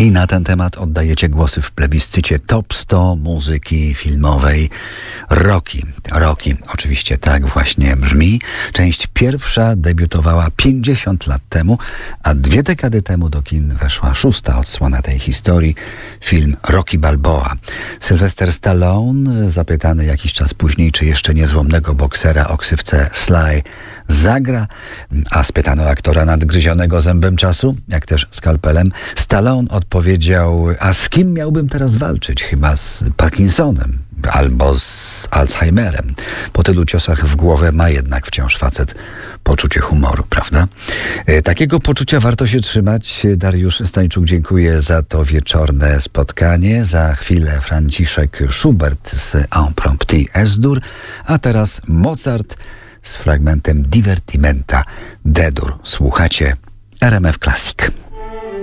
I na ten temat oddajecie głosy w plebiscycie Top 100 muzyki filmowej Rocky. Rocky, oczywiście tak właśnie brzmi. Część pierwsza debiutowała 50 lat temu, a 2 dekady temu do kin weszła 6. odsłona tej historii, film Rocky Balboa. Sylvester Stallone, zapytany jakiś czas później, czy jeszcze niezłomnego boksera o ksywce Sly zagra, a spytano aktora nadgryzionego zębem czasu, jak też skalpelem, Stallone odpowiedział: a z kim miałbym teraz walczyć? Chyba z Parkinsonem albo z Alzheimerem. Po tylu ciosach w głowę ma jednak wciąż facet poczucie humoru, prawda? Takiego poczucia warto się trzymać. Dariusz Stańczuk dziękuję za to wieczorne spotkanie. Za chwilę Franciszek Schubert z Impromptu S-dur, a teraz Mozart z fragmentem Divertimenta D-dur. Słuchacie RMF Classic.